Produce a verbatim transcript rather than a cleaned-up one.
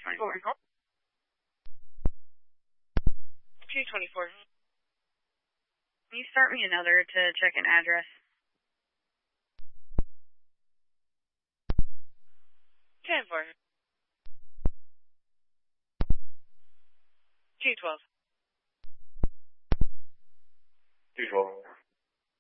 twenty-four. two twenty-four. Can you start me another to check an address? ten four. two twelve. two twelve.